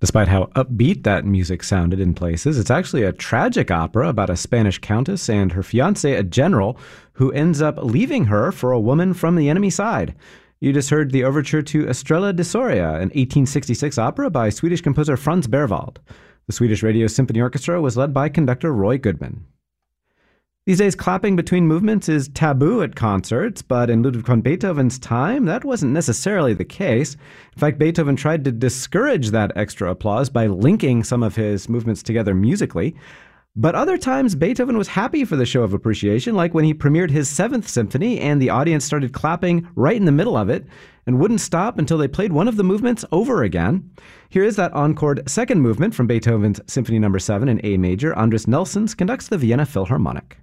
Despite how upbeat that music sounded in places, it's actually a tragic opera about a Spanish countess and her fiancé, a general, who ends up leaving her for a woman from the enemy side. You just heard the overture to Estrella di Soria, an 1866 opera by Swedish composer Franz Berwald. The Swedish Radio Symphony Orchestra was led by conductor Roy Goodman. These days, clapping between movements is taboo at concerts, but in Ludwig van Beethoven's time, that wasn't necessarily the case. In fact, Beethoven tried to discourage that extra applause by linking some of his movements together musically. But other times, Beethoven was happy for the show of appreciation, like when he premiered his 7th Symphony and the audience started clapping right in the middle of it and wouldn't stop until they played one of the movements over again. Here is that encored second movement from Beethoven's Symphony No. 7 in A major. Andris Nelsons conducts the Vienna Philharmonic.